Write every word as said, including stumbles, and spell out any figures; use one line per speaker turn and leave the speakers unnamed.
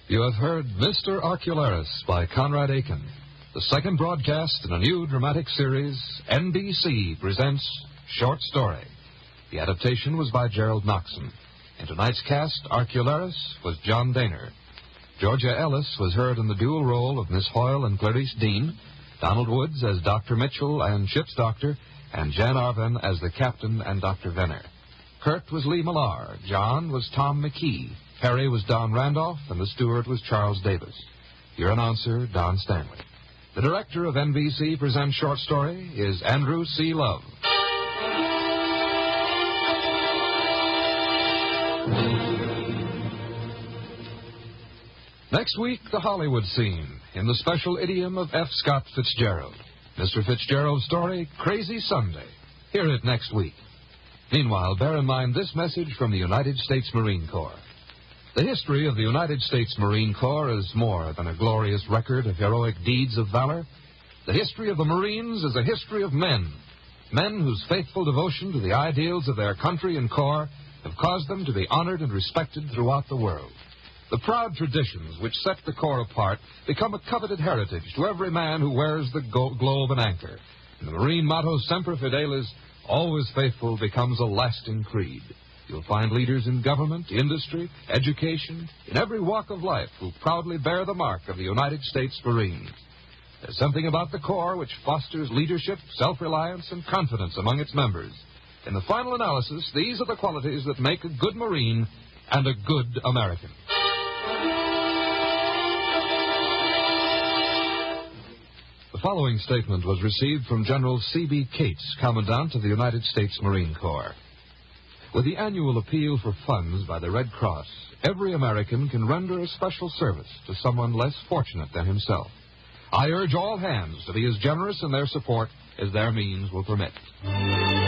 You have heard Mister Ocularis by Conrad Aiken, the second broadcast in a new dramatic series, N B C presents Short Story. The adaptation was by Gerald Noxon. In tonight's cast, Ocularis was John Daner. Georgia Ellis was heard in the dual role of Miss Hoyle and Clarice Dean, Donald Woods as Doctor Mitchell and Ship's Doctor, and Jan Arvin as the Captain and Doctor Venner. Kurt was Lee Millar, John was Tom McKee, Harry was Don Randolph, and the steward was Charles Davis. Your announcer, Don Stanley. The director of N B C Presents Short Story is Andrew C. Love. Next week, the Hollywood scene, in the special idiom of F. Scott Fitzgerald. Mister Fitzgerald's story, Crazy Sunday. Hear it next week. Meanwhile, bear in mind this message from the United States Marine Corps. The history of the United States Marine Corps is more than a glorious record of heroic deeds of valor. The history of the Marines is a history of men, men whose faithful devotion to the ideals of their country and corps have caused them to be honored and respected throughout the world. The proud traditions which set the Corps apart become a coveted heritage to every man who wears the go- globe and anchor. And the Marine motto, Semper Fidelis, always faithful, becomes a lasting creed. You'll find leaders in government, industry, education, in every walk of life who proudly bear the mark of the United States Marines. There's something about the Corps which fosters leadership, self-reliance, and confidence among its members. In the final analysis, these are the qualities that make a good Marine and a good American. The following statement was received from General C B Cates, Commandant of the United States Marine Corps. With the annual appeal for funds by the Red Cross, every American can render a special service to someone less fortunate than himself. I urge all hands to be as generous in their support as their means will permit.